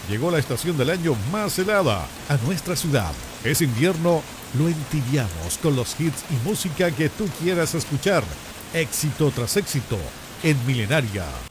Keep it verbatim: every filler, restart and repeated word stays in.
Llegó la estación del año más helada a nuestra ciudad. Es invierno, lo entibiamos con los hits y música que tú quieras escuchar. Éxito tras éxito en Milenaria.